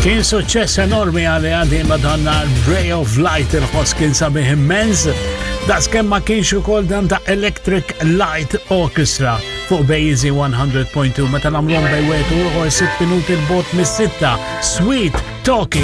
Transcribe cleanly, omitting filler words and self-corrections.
Kien suċċess enormi għali għaddi Madonna Ray of Light il-ħoss kien sabiħ immens, das kemm ma kienx ukoll dan ta' Electric Light Orchestra fuq Bejzi 100.2 meta l-għamlhom bejwetu u 6 minuti l-bot mis-sitta Sweet Talking.